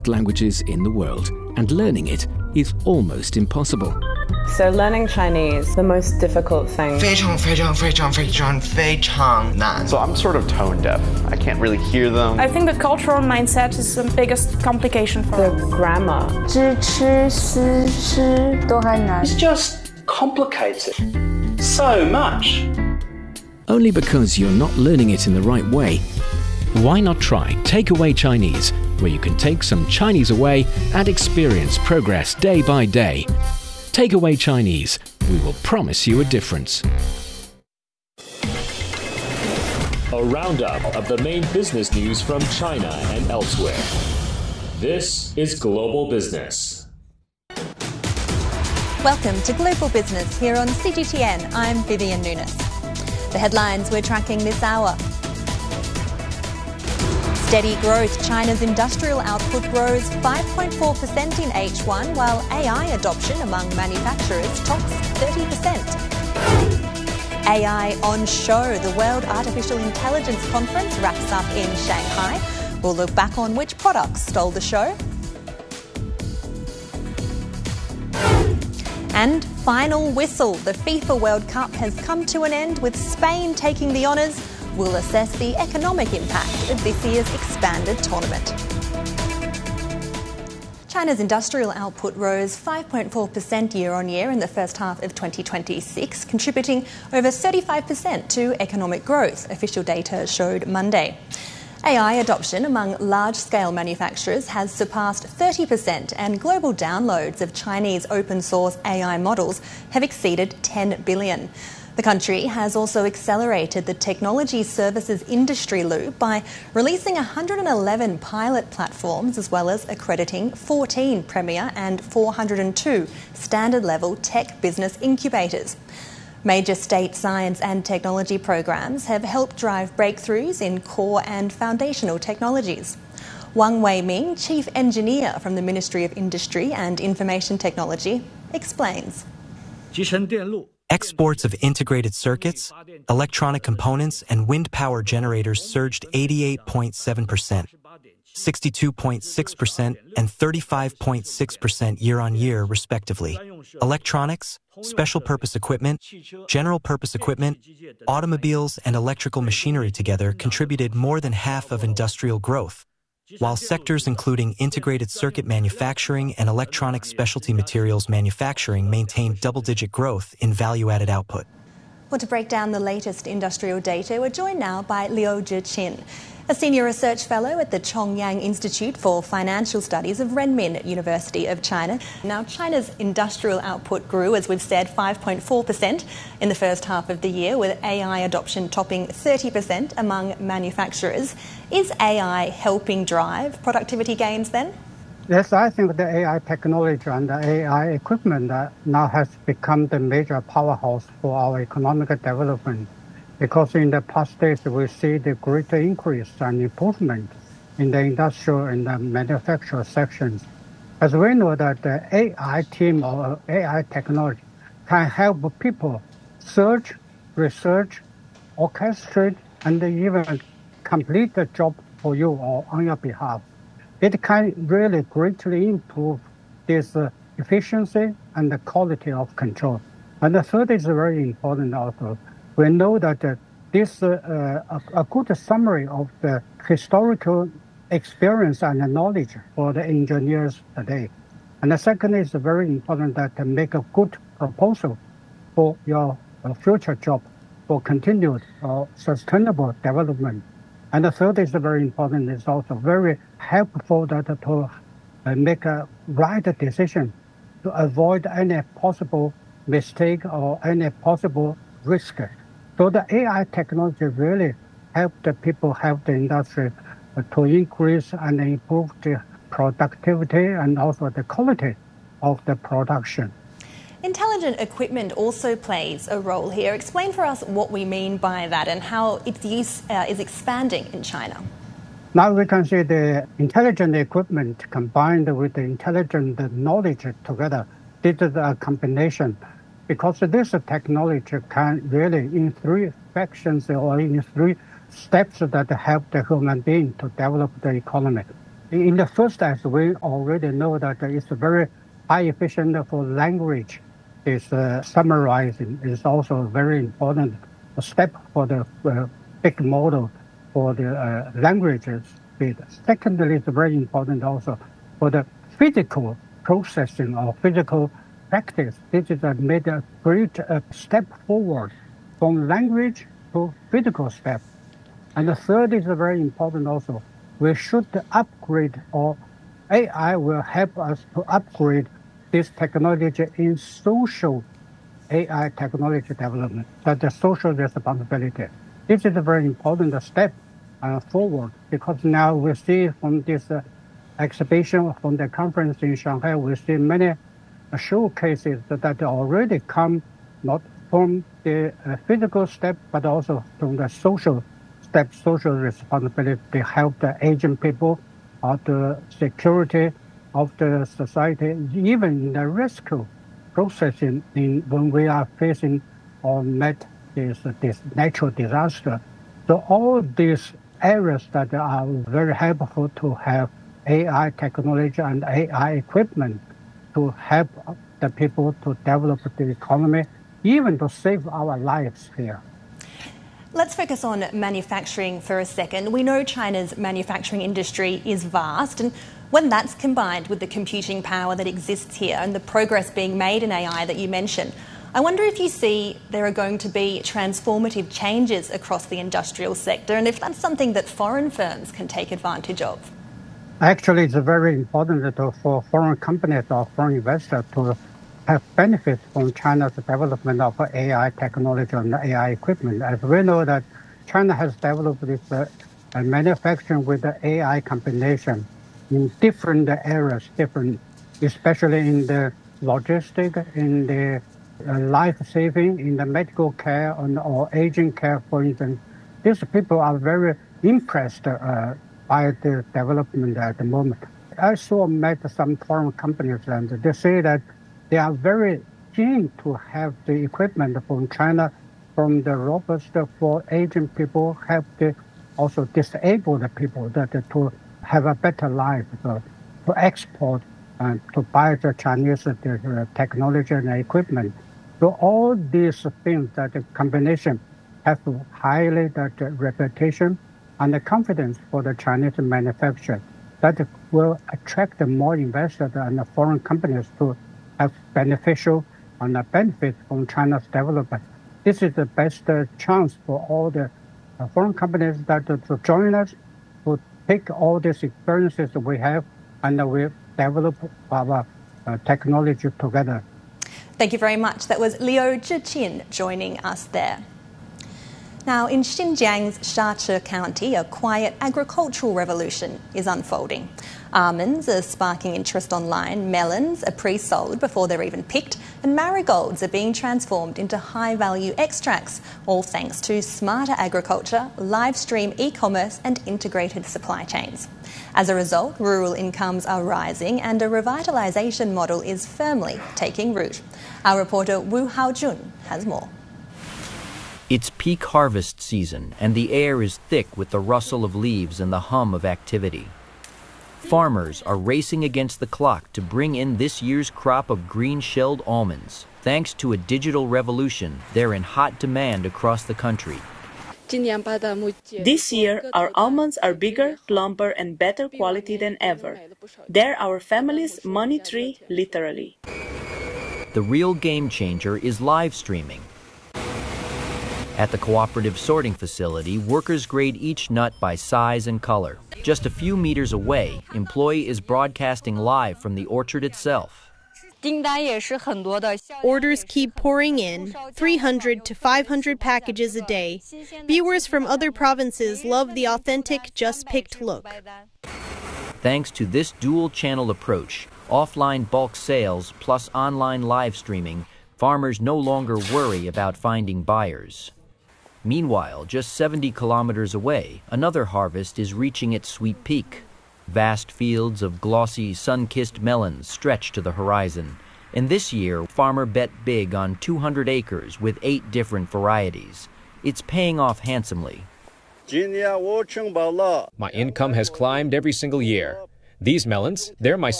languages in the world, and learning it is almost impossible. So learning Chinese, the most difficult thing. 非常非常非常非常非常难. So I'm sort of tone deaf. I can't really hear them. I think the cultural mindset is the biggest complication for the grammar. 知吃思诗都还难. It's just complicated. So much. Only because you're not learning it in the right way. Why not try Takeaway Chinese, where you can take some Chinese away and experience progress day by day. Takeaway Chinese. We will promise you a difference. A roundup of the main business news from China and elsewhere. This is Global Business. Welcome to Global Business here on CGTN. I'm Vivian Nunes. The headlines we're tracking this hour. Steady growth. China's industrial output rose 5.4% in H1, while AI adoption among manufacturers tops 30%. AI on show. The World Artificial Intelligence Conference wraps up in Shanghai. We'll look back on which products stole the show. And final whistle. The FIFA World Cup has come to an end with Spain taking the honours. We'll assess the economic impact of this year's expanded tournament. China's industrial output rose 5.4% year-on-year in the first half of 2026, contributing over 35% to economic growth, official data showed Monday. AI adoption among large-scale manufacturers has surpassed 30%, and global downloads of Chinese open-source AI models have exceeded 10 billion. The country has also accelerated the technology services industry loop by releasing 111 pilot platforms, as well as accrediting 14 premier and 402 standard-level tech business incubators. Major state science and technology programs have helped drive breakthroughs in core and foundational technologies. Wang Weiming, Chief Engineer from the Ministry of Industry and Information Technology, explains. Exports of integrated circuits, electronic components, and wind power generators surged 88.7%, 62.6%, and 35.6% year-on-year, respectively. Electronics, special-purpose equipment, general-purpose equipment, automobiles, and electrical machinery together contributed more than half of industrial growth, while sectors including integrated circuit manufacturing and electronic specialty materials manufacturing maintained double-digit growth in value-added output. Well, to break down the latest industrial data, we're joined now by Liu Zhiqin, a senior research fellow at the Chongyang Institute for Financial Studies of Renmin University of China. Now, China's industrial output grew, as we've said, 5.4% in the first half of the year, with AI adoption topping 30% among manufacturers. Is AI helping drive productivity gains then? Yes, I think the AI technology and the AI equipment now has become the major powerhouse for our economic development. Because in the past days, we see the greater increase and improvement in the industrial and the manufacturing sections. As we know that the AI team or AI technology can help people search, research, orchestrate, and even complete the job for you or on your behalf. It can really greatly improve this efficiency and the quality of control. And the third is very important also. We know that this a good summary of the historical experience and knowledge for the engineers today. And the second is very important that to make a good proposal for your future job for continued sustainable development. And the third is very important, is also very helpful that to make a right decision to avoid any possible mistake or any possible risk. So the AI technology really helped the people, helped the industry to increase and improve the productivity and also the quality of the production. Intelligent equipment also plays a role here. Explain for us what we mean by that and how its use is expanding in China. Now we can see the intelligent equipment combined with the intelligent knowledge together. This is a combination, because this technology can really, in three sections or in three steps, that help the human being to develop the economy. In the first step, we already know that it's very high efficient for language. Is summarizing is also a very important step for the big model for the languages speed. Secondly, it's very important also for the physical processing or physical practice. This is made a great step forward from language to physical step. And the third is very important also. We should upgrade, or AI will help us to upgrade this technology in social AI technology development, that the social responsibility. This is a very important step forward, because now we see from this exhibition, from the conference in Shanghai, we see many showcases that already come not from the physical step, but also from the social step, social responsibility to help the aging people, or the security of the society, even in the rescue processing when we are facing or met this natural disaster. So all these areas that are very helpful to have AI technology and AI equipment to help the people to develop the economy, even to save our lives here. Let's focus on manufacturing for a second. We know China's manufacturing industry is vast, and when that's combined with the computing power that exists here and the progress being made in AI that you mentioned, I wonder if you see there are going to be transformative changes across the industrial sector, and if that's something that foreign firms can take advantage of. Actually, it's very important for foreign companies or foreign investors to have benefits from China's development of AI technology and AI equipment. As we know that China has developed this manufacturing with the AI combination in different areas, especially in the logistics, in the life-saving, in the medical care or aging care, for instance. These people are very impressed by the development at the moment. I met some foreign companies, and they say that they are very keen to have the equipment from China, from the robots for aging people, help the also disabled people to have a better life, to export and to buy the Chinese technology and equipment. So all these things, that the combination have highly that reputation and the confidence for the Chinese manufacturer, that will attract more investors and foreign companies to have beneficial and benefit from China's development. This is the best chance for all the foreign companies that to join us, to take all these experiences we have, and we develop our technology together. Thank you very much. That was Liu Zhiqin joining us there. Now, in Xinjiang's Shachi County, a quiet agricultural revolution is unfolding. Almonds are sparking interest online, melons are pre-sold before they're even picked, and marigolds are being transformed into high-value extracts, all thanks to smarter agriculture, live stream e-commerce and integrated supply chains. As a result, rural incomes are rising and a revitalisation model is firmly taking root. Our reporter Wu Haojun has more. It's peak harvest season, and the air is thick with the rustle of leaves and the hum of activity. Farmers are racing against the clock to bring in this year's crop of green-shelled almonds. Thanks to a digital revolution, they're in hot demand across the country. This year, our almonds are bigger, plumper, and better quality than ever. They're our family's money tree, literally. The real game changer is live streaming. At the cooperative sorting facility, workers grade each nut by size and color. Just a few meters away, employee is broadcasting live from the orchard itself. Orders keep pouring in, 300 to 500 packages a day. Viewers from other provinces love the authentic, just-picked look. Thanks to this dual-channel approach, offline bulk sales plus online live streaming, farmers no longer worry about finding buyers. Meanwhile, just 70 kilometers away, another harvest is reaching its sweet peak. Vast fields of glossy, sun-kissed melons stretch to the horizon. And this year, farmer bet big on 200 acres with 8 different varieties. It's paying off handsomely. My income has climbed every single year. These melons, they're my